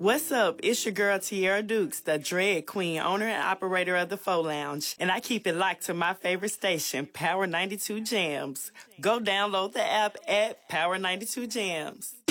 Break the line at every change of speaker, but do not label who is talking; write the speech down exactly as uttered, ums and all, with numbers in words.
What's up? It's your girl Tierra Dukes, the Dread Queen, owner and operator of the Faux Lounge, and I keep it locked to my favorite station, Power ninety-two Jams. Go download the app at Power ninety-two Jams.